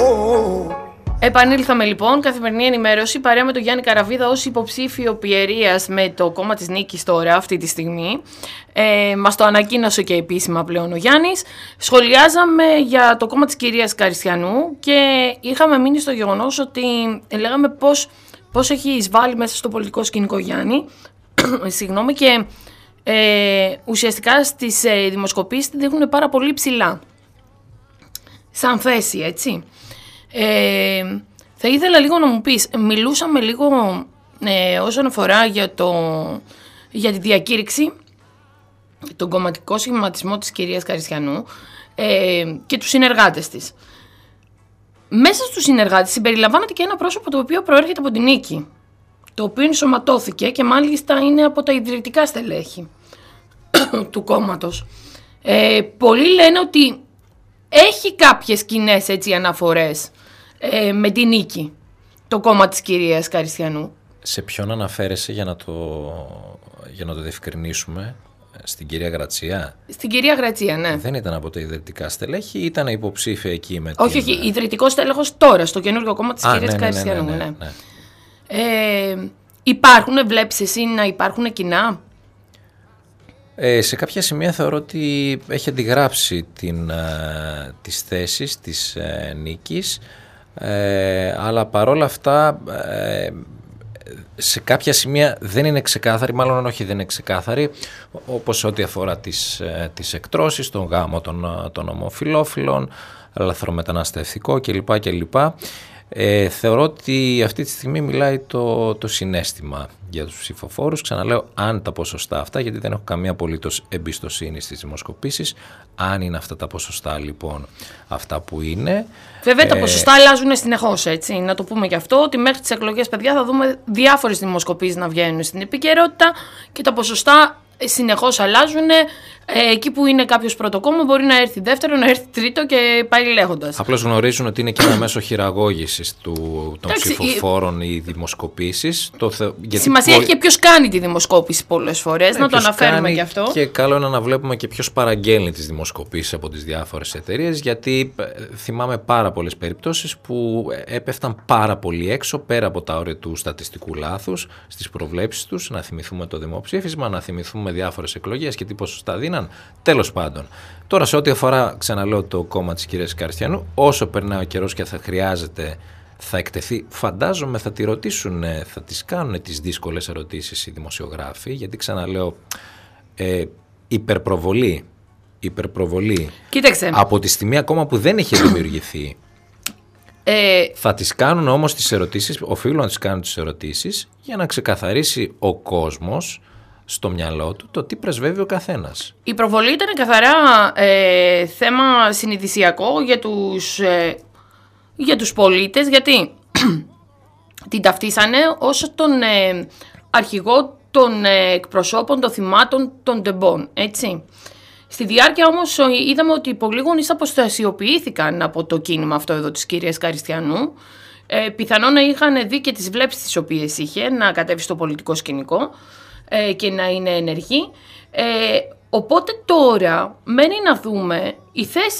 Επανήλθαμε λοιπόν, καθημερινή ενημέρωση παρέα με τον Γιάννη Καραβίδα ως υποψήφιο πιερίας με το κόμμα της Νίκης τώρα αυτή τη στιγμή. Μας το ανακοίνωσε και επίσημα πλέον ο Γιάννης. Σχολιάζαμε για το κόμμα της κυρίας Καριστιανού και είχαμε μείνει στο γεγονός ότι λέγαμε πώς έχει εισβάλει μέσα στο πολιτικό σκηνικό Γιάννη. Συγγνώμη, και ουσιαστικά στις δημοσκοπήσεις τη δείχνουν πάρα πολύ ψηλά. Σαν θέση, έτσι. Θα ήθελα λίγο να μου πεις, μιλούσαμε λίγο όσον αφορά για τη διακήρυξη, τον κομματικό σχηματισμό της κυρίας Καριστιανού και τους συνεργάτες της. Μέσα στους συνεργάτες συμπεριλαμβάνεται και ένα πρόσωπο το οποίο προέρχεται από την Νίκη, το οποίο ενσωματώθηκε και μάλιστα είναι από τα ιδρυτικά στελέχη του κόμματος. Πολλοί λένε ότι έχει κάποιες κοινές έτσι αναφορές με την Νίκη, το κόμμα της κυρίας Καριστιανού. Σε ποιον αναφέρεσαι για να το διευκρινίσουμε? Στην κυρία Γρατσία? Στην κυρία Γρατσία, ναι. Δεν ήταν από τα ιδρυτικά στελέχη, ήταν υποψήφια εκεί με όχι, ιδρυτικό στέλεχος τώρα, στο καινούργιο κόμμα της κυρίας Καριστιανού. Ναι. Υπάρχουν, βλέπεις εσύ να υπάρχουν κοινά? Σε κάποια σημεία θεωρώ ότι έχει αντιγράψει τις θέσεις της Νίκης, αλλά παρόλα αυτά σε κάποια σημεία δεν είναι ξεκάθαρη, μάλλον όχι δεν είναι ξεκάθαρη, όπως ό,τι αφορά τις εκτρώσεις, τον γάμο των ομοφυλόφιλων, λαθρομεταναστευτικό κλπ. Θεωρώ ότι αυτή τη στιγμή μιλάει το συναίσθημα για τους ψηφοφόρους. Ξαναλέω, αν τα ποσοστά αυτά, γιατί δεν έχω καμία απολύτως εμπιστοσύνη στις δημοσκοπήσεις, αν είναι αυτά τα ποσοστά λοιπόν αυτά που είναι. Βέβαια τα ποσοστά αλλάζουν συνεχώς, έτσι. Να το πούμε και αυτό, ότι μέχρι τις εκλογές, παιδιά, θα δούμε διάφορες δημοσκοπήσεις να βγαίνουν στην επικαιρότητα και τα ποσοστά συνεχώς αλλάζουν. Εκεί που είναι κάποιος πρωτοκόμμα μπορεί να έρθει δεύτερο, να έρθει τρίτο και πάει λέγοντας. Απλώς γνωρίζουν ότι είναι και ένα μέσο χειραγώγησης των ψηφοφόρων οι δημοσκοπήσεις. Σημασία έχει και ποιος κάνει τη δημοσκόπηση πολλές φορές, να το αναφέρουμε και αυτό. Και καλό είναι να βλέπουμε και ποιος παραγγέλνει τις δημοσκοπήσεις από τις διάφορες εταιρείες, γιατί θυμάμαι πάρα πολλές περιπτώσεις που έπεφταν πάρα πολύ έξω, πέρα από τα όρια του στατιστικού λάθους, στις προβλέψεις τους. Να θυμηθούμε το δημοψήφισμα, να θυμηθούμε διάφορες εκλογές και τι ποσοστά δίναν. Τέλος πάντων. Τώρα, σε ό,τι αφορά, ξαναλέω, το κόμμα της κυρίας Καριστιανού, όσο περνάει ο καιρός και θα χρειάζεται, θα εκτεθεί, φαντάζομαι θα τη ρωτήσουν, θα τις κάνουν τις δύσκολες ερωτήσεις οι δημοσιογράφοι, γιατί ξαναλέω, υπερπροβολή. Κοίταξε. Από τη στιγμή ακόμα που δεν έχει δημιουργηθεί. Θα τις κάνουν όμως τις ερωτήσεις, οφείλουν να τις κάνουν τις ερωτήσεις για να ξεκαθαρίσει ο κόσμος στο μυαλό του το τι πρεσβεύει ο καθένας. Η προβολή ήταν καθαρά θέμα συνειδησιακό για τους πολίτες, γιατί την ταυτίσανε ως τον αρχηγό των εκπροσώπων των θυμάτων των τεμπών, έτσι. Στη διάρκεια όμως είδαμε ότι πολλοί γονείς αποστασιοποιήθηκαν από το κίνημα αυτό εδώ της κυρίας Καριστιανού. Πιθανόν να είχαν δει και τις βλέψεις τις οποίες είχε να κατέβει στο πολιτικό σκηνικό και να είναι ενεργή. Οπότε τώρα μένει να δούμε η θέση